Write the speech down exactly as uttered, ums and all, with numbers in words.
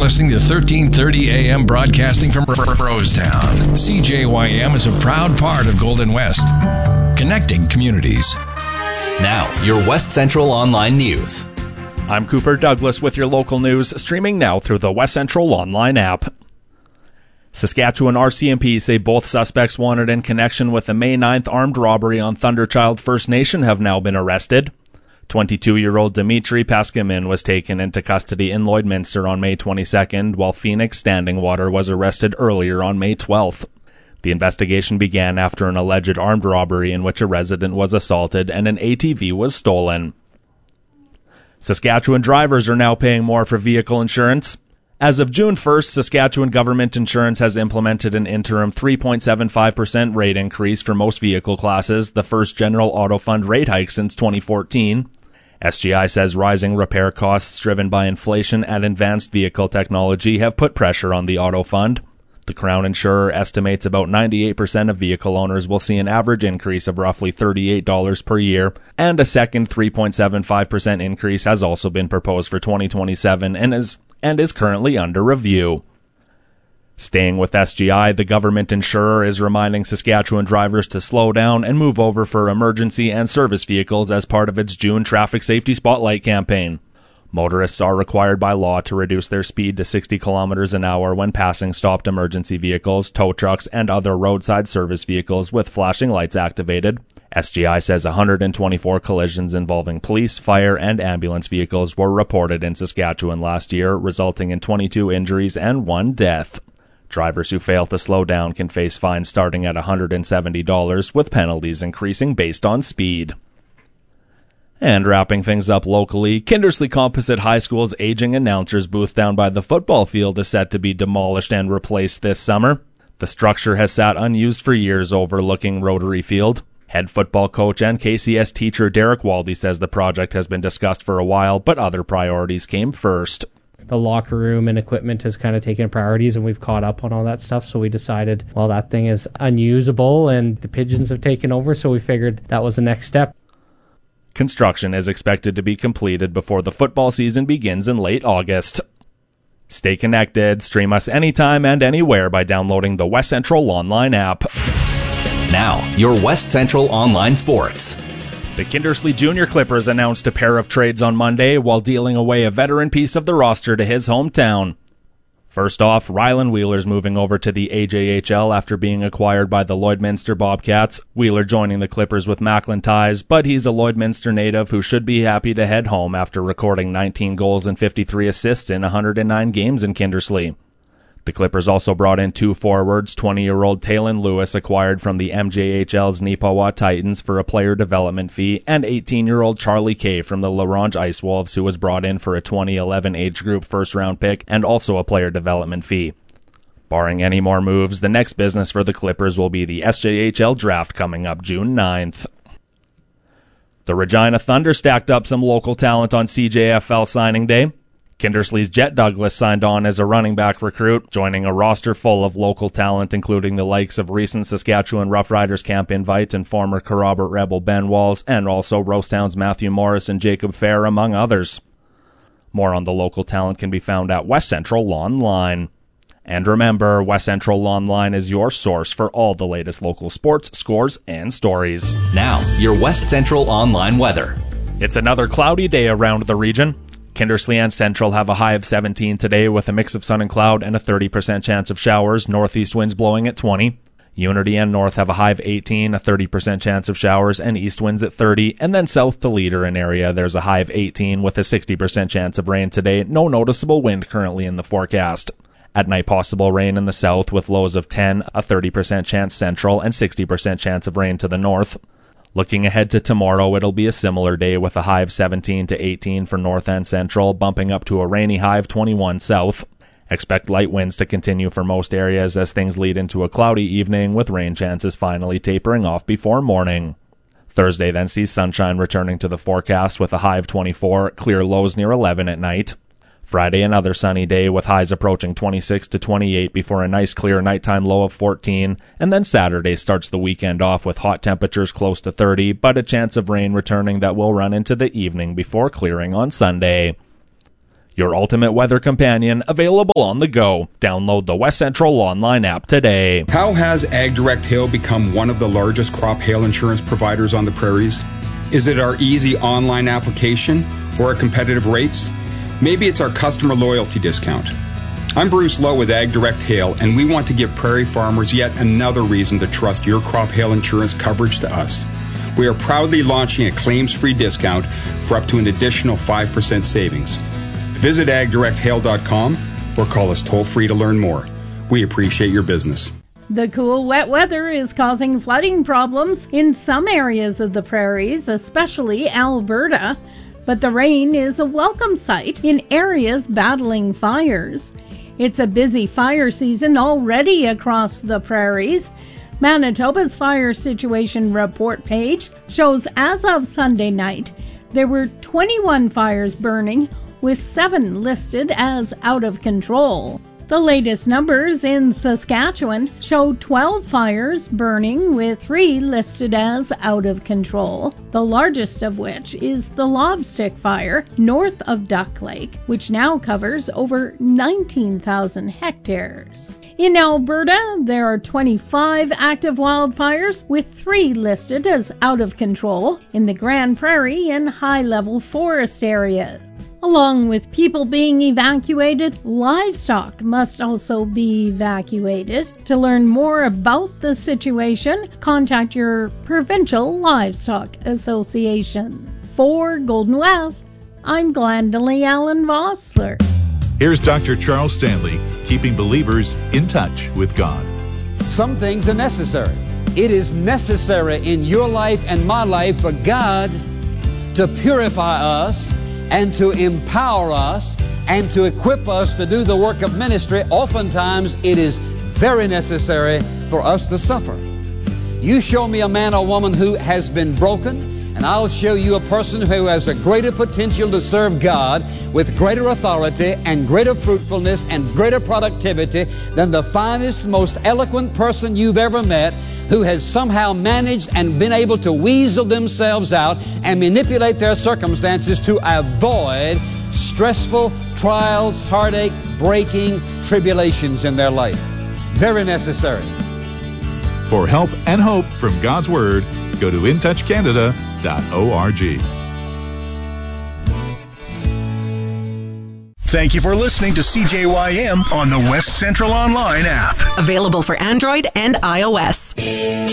listening to thirteen thirty A M broadcasting from Rosetown. C J Y M is a proud part of Golden West, connecting communities. Now, your West Central Online News. I'm Cooper Douglas with your local news, streaming now through the West Central Online app. Saskatchewan R C M P say both suspects wanted in connection with the May ninth armed robbery on Thunderchild First Nation have now been arrested. twenty-two-year-old Dimitri Paskimin was taken into custody in Lloydminster on May twenty-second, while Phoenix Standingwater was arrested earlier on May twelfth. The investigation began after an alleged armed robbery in which a resident was assaulted and an A T V was stolen. Saskatchewan drivers are now paying more for vehicle insurance. As of June first, Saskatchewan Government Insurance has implemented an interim three point seven five percent rate increase for most vehicle classes, the first general auto fund rate hike since twenty fourteen. S G I says rising repair costs driven by inflation and advanced vehicle technology have put pressure on the auto fund. The Crown insurer estimates about ninety-eight percent of vehicle owners will see an average increase of roughly thirty-eight dollars per year, and a second three point seven five percent increase has also been proposed for twenty twenty-seven and is, and is currently under review. Staying with S G I, the government insurer is reminding Saskatchewan drivers to slow down and move over for emergency and service vehicles as part of its June Traffic Safety Spotlight campaign. Motorists are required by law to reduce their speed to sixty kilometers an hour when passing stopped emergency vehicles, tow trucks, and other roadside service vehicles with flashing lights activated. S G I says one hundred twenty-four collisions involving police, fire, and ambulance vehicles were reported in Saskatchewan last year, resulting in twenty-two injuries and one death. Drivers who fail to slow down can face fines starting at one hundred seventy dollars, with penalties increasing based on speed. And wrapping things up locally, Kindersley Composite High School's aging announcers booth down by the football field is set to be demolished and replaced this summer. The structure has sat unused for years overlooking Rotary Field. Head football coach and K C S teacher Derek Waldy says the project has been discussed for a while, but other priorities came first. The locker room and equipment has kind of taken priorities, and we've caught up on all that stuff. So we decided, well, that thing is unusable and the pigeons have taken over. So we figured that was the next step. Construction is expected to be completed before the football season begins in late August. Stay connected. Stream us anytime and anywhere by downloading the West Central Online app. Now, your West Central Online Sports. The Kindersley Junior Clippers announced a pair of trades on Monday while dealing away a veteran piece of the roster to his hometown. First off, Rylan Wheeler's moving over to the A J H L after being acquired by the Lloydminster Bobcats. Wheeler joining the Clippers with Macklin ties, but he's a Lloydminster native who should be happy to head home after recording nineteen goals and fifty-three assists in one hundred nine games in Kindersley. The Clippers also brought in two forwards, twenty-year-old Taylon Lewis acquired from the M J H L's Neepawa Titans for a player development fee, and eighteen-year-old Charlie Kay from the La Ronge Ice Wolves, who was brought in for a twenty eleven age group first-round pick and also a player development fee. Barring any more moves, the next business for the Clippers will be the S J H L draft coming up June ninth. The Regina Thunder stacked up some local talent on C J F L signing day. Kindersley's Jet Douglas signed on as a running back recruit, joining a roster full of local talent including the likes of recent Saskatchewan Roughriders camp invite and former Kerrobert Rebel Ben Walls, and also Rosetown's Matthew Morris and Jacob Fair, among others. More on the local talent can be found at West Central Online. And remember, West Central Online is your source for all the latest local sports, scores, and stories. Now, your West Central Online weather. It's another cloudy day around the region. Kindersley and Central have a high of seventeen today with a mix of sun and cloud and a thirty percent chance of showers, northeast winds blowing at twenty. Unity and North have a high of eighteen, a thirty percent chance of showers, and east winds at thirty. And then south to Leader and area, there's a high of eighteen with a sixty percent chance of rain today. No noticeable wind currently in the forecast. At night, possible rain in the south with lows of ten, a thirty percent chance central, and sixty percent chance of rain to the north. Looking ahead to tomorrow, it'll be a similar day with a high of seventeen to eighteen for north and central, bumping up to a rainy high of twenty-one south. Expect light winds to continue for most areas as things lead into a cloudy evening, with rain chances finally tapering off before morning. Thursday then sees sunshine returning to the forecast with a high of twenty-four, clear lows near eleven at night. Friday, another sunny day with highs approaching twenty-six to twenty-eight before a nice clear nighttime low of fourteen, and then Saturday starts the weekend off with hot temperatures close to thirty, but a chance of rain returning that will run into the evening before clearing on Sunday. your ultimate weather companion, available on the go. Download the West Central online app today. How has AgDirect Hail become one of the largest crop hail insurance providers on the prairies? Is it our easy online application or our competitive rates? Maybe it's our customer loyalty discount. I'm Bruce Lowe with AgDirect Hail, and we want to give prairie farmers yet another reason to trust your crop hail insurance coverage to us. We are proudly launching a claims-free discount for up to an additional five percent savings. Visit ag direct hail dot com or call us toll-free to learn more. We appreciate your business. The cool, wet weather is causing flooding problems in some areas of the prairies, especially Alberta. But the rain is a welcome sight in areas battling fires. It's a busy fire season already across the prairies. Manitoba's fire situation report page shows as of Sunday night, there were twenty-one fires burning, with seven listed as out of control. The latest numbers in Saskatchewan show twelve fires burning, with three listed as out of control, the largest of which is the Lobstick Fire north of Duck Lake, which now covers over nineteen thousand hectares. In Alberta, there are twenty-five active wildfires, with three listed as out of control in the Grand Prairie and high-level forest areas. Along with people being evacuated, livestock must also be evacuated. To learn more about the situation, contact your provincial livestock association. For Golden West, I'm Glendalee Allen Vossler. Here's Doctor Charles Stanley, keeping believers in touch with God. Some things are necessary. It is necessary in your life and my life for God to purify us and to empower us and to equip us to do the work of ministry. Oftentimes it is very necessary for us to suffer. You show me a man or woman who has been broken, and I'll show you a person who has a greater potential to serve God with greater authority and greater fruitfulness and greater productivity than the finest, most eloquent person you've ever met, who has somehow managed and been able to weasel themselves out and manipulate their circumstances to avoid stressful trials, heartache, breaking tribulations in their life. Very necessary. For help and hope from God's Word, go to in touch canada dot org. Thank you for listening to C J Y M on the West Central Online app. Available for Android and iOS.